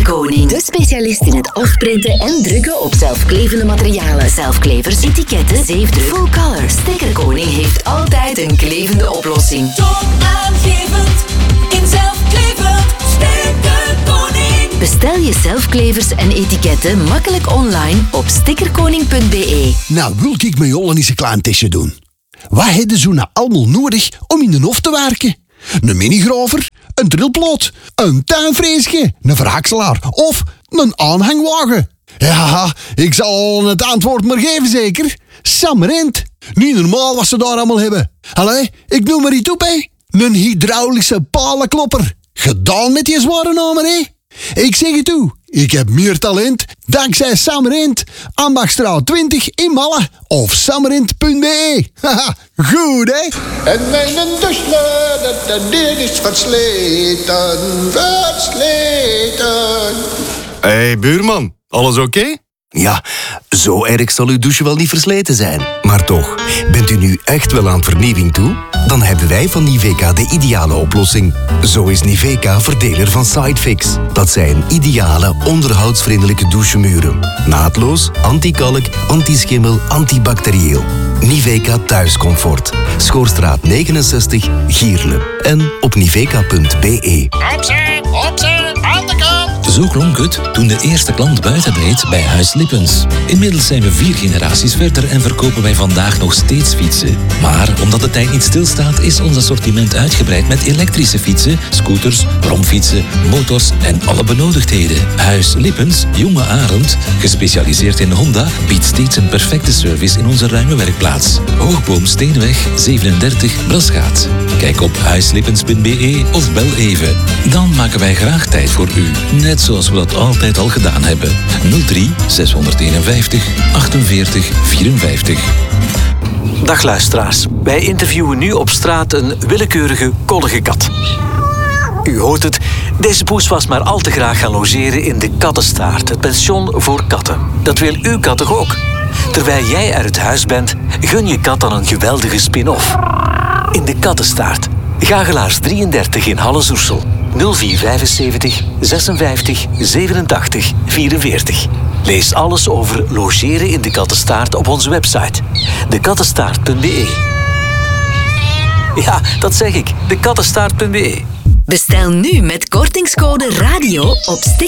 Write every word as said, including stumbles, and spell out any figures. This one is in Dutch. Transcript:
Stickerkoning. De specialist in het afprinten en drukken op zelfklevende materialen. Zelfklevers, etiketten, zeefdruk, full color. Stickerkoning heeft altijd een klevende oplossing. Toonaangevend in zelfklevend Stickerkoning. Bestel je zelfklevers en etiketten makkelijk online op stickerkoning punt b e. Nou, wil ik met Jolle eens een klein testje doen. Wat hebben ze nou allemaal nodig om in de hof te werken? Een minigrover, een drillploot, een tuinfreesje, een verhakselaar of een aanhangwagen. Ja, ik zal het antwoord maar geven zeker. Sam Rent. Niet normaal wat ze daar allemaal hebben. Allee, ik noem maar iets op, hè. Een hydraulische palenklopper. Gedaan met die zware namen, hè. Ik zeg het toe, ik heb meer talent dankzij Sam Rent. Ambachtstraat twintig in Malle of samrent punt b e. Haha, goed hè? En mijn douche, dit is versleten, versleten. Hé, hey, buurman, alles oké? Okay? Ja, zo erg zal uw douche wel niet versleten zijn. Maar toch, bent u nu echt wel aan vernieuwing toe? Dan hebben wij van Niveka de ideale oplossing. Zo is Niveka verdeler van Sidefix. Dat zijn ideale, onderhoudsvriendelijke douchemuren. Naadloos, anti-kalk, anti-schimmel, antibacterieel. Niveka Thuiscomfort. Schoorstraat negenenzestig, Gierle. En op niveka punt b e. Opzij, opzij, aan de kant! Zo klonk het toen de eerste klant buiten reed bij Huis Lippens. Inmiddels zijn we vier generaties verder en verkopen wij vandaag nog steeds fietsen. Maar omdat de tijd niet stilstaat, is ons assortiment uitgebreid met elektrische fietsen, scooters, bromfietsen, motors en alle benodigdheden. Huis Lippens, Jonge Arend, gespecialiseerd in Honda, biedt steeds een perfecte service in onze ruime werkplaats. Hoogboom Steenweg zevenendertig Brasgaat. Kijk op huislippens punt b e of bel even. Dan maken wij graag tijd voor u. Net zoals we dat altijd al gedaan hebben. nul drie zeshonderdeenenvijftig achtenveertig vierenvijftig. Dag luisteraars. Wij interviewen nu op straat een willekeurige kollige kat. U hoort het, deze poes was maar al te graag gaan logeren in de Kattenstaart, het pension voor katten. Dat wil uw kat toch ook? Terwijl jij uit het huis bent, gun je kat dan een geweldige spin-off. In de Kattenstaart. Gagelaars drieëndertig in Halle-Soersel. nul vier vijfenzeventig zesenvijftig zevenentachtig vierenveertig. Lees alles over logeren in de Kattenstaart op onze website. de kattenstaart punt b e. Ja, dat zeg ik. de kattenstaart punt b e. Bestel nu met kortingscode RADIO op sticker.